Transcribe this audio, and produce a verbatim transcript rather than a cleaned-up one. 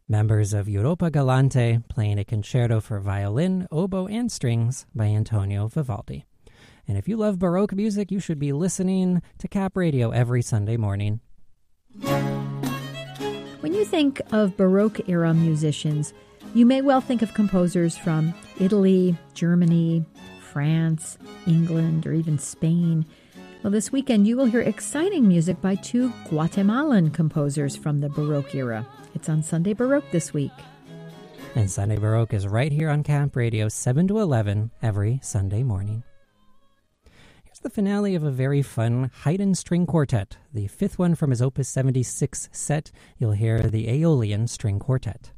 Members of Europa Galante playing a concerto for violin, oboe, and strings by Antonio Vivaldi. And if you love Baroque music, you should be listening to Cap Radio every Sunday morning. When you think of Baroque-era musicians, you may well think of composers from Italy, Germany, France, England, or even Spain. Well, this weekend you will hear exciting music by two Guatemalan composers from the Baroque era. It's on Sunday Baroque this week. And Sunday Baroque is right here on Camp Radio, seven to eleven, every Sunday morning. Here's the finale of a very fun Haydn string quartet. The fifth one from his Opus seventy-six set, you'll hear the Aeolian String Quartet.